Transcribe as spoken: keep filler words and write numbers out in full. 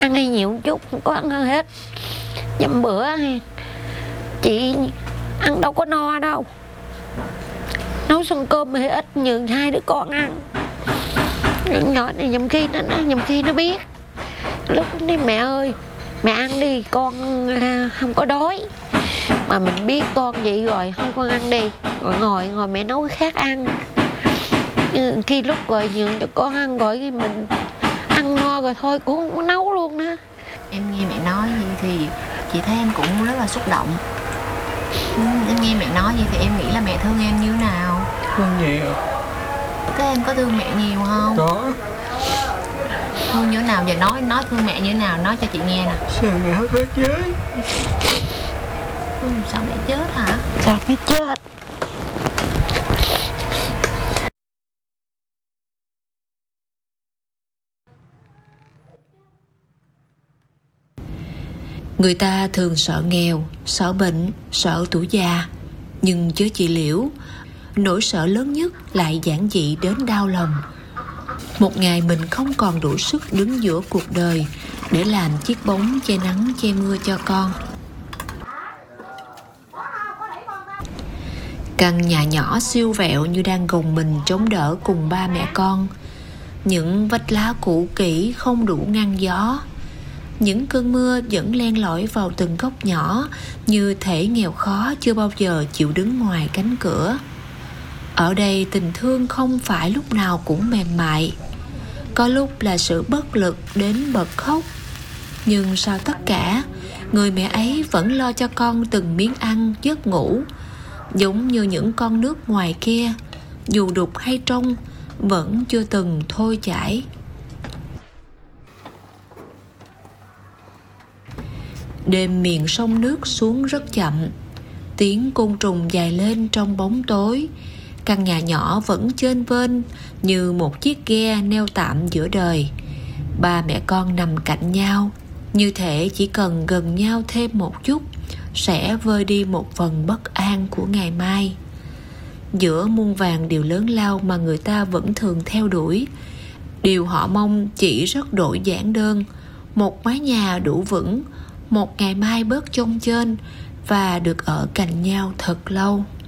Ăn hay nhiều một chút, không có ăn hết. Dăm bữa chị ăn đâu có no đâu. Nấu xong cơm thì ít, nhường hai đứa con ăn. Nhỏ này nhầm khi nó nhầm khi nó biết. Lúc đi mẹ ơi, mẹ ăn đi, con không có đói. Mà mình biết con vậy rồi, thôi con ăn đi. Rồi ngồi ngồi mẹ nấu cái khác ăn. Khi lúc rồi nhường cho con ăn rồi thì mình ăn no rồi thôi cũng không có nấu luôn nữa. Em nghe mẹ nói gì thì chị thấy em cũng rất là xúc động. Em nghe mẹ nói gì thì em nghĩ là mẹ thương em như thế nào? Thương nhiều. Thế em có thương mẹ nhiều không? Có. Thương như thế nào? Giờ nói nói thương mẹ như thế nào, nói cho chị nghe nè. Sao mẹ hết hết chết? Ừ, sao mẹ chết hả? Sao mẹ chết? Người ta thường sợ nghèo, sợ bệnh, sợ tuổi già. Nhưng với chị Liễu, nỗi sợ lớn nhất lại giản dị đến đau lòng. Một ngày mình không còn đủ sức đứng giữa cuộc đời để làm chiếc bóng che nắng che mưa cho con. Căn nhà nhỏ siêu vẹo như đang gồng mình chống đỡ cùng ba mẹ con. Những vách lá cũ kỹ không đủ ngăn gió. Những cơn mưa vẫn len lỏi vào từng góc nhỏ, như thể nghèo khó chưa bao giờ chịu đứng ngoài cánh cửa. Ở đây tình thương không phải lúc nào cũng mềm mại. Có lúc là sự bất lực đến bật khóc. Nhưng sau tất cả, người mẹ ấy vẫn lo cho con từng miếng ăn, giấc ngủ. Giống như những con nước ngoài kia, dù đục hay trong, vẫn chưa từng thôi chảy. Đêm miền sông nước xuống rất chậm. Tiếng côn trùng dài lên trong bóng tối. Căn nhà nhỏ vẫn chênh vênh như một chiếc ghe neo tạm giữa đời. Ba mẹ con nằm cạnh nhau, như thể chỉ cần gần nhau thêm một chút sẽ vơi đi một phần bất an của ngày mai. Giữa muôn vàn điều lớn lao mà người ta vẫn thường theo đuổi, điều họ mong chỉ rất đổi giản đơn. Một mái nhà đủ vững, một ngày mai bớt chông chênh và được ở cạnh nhau thật lâu.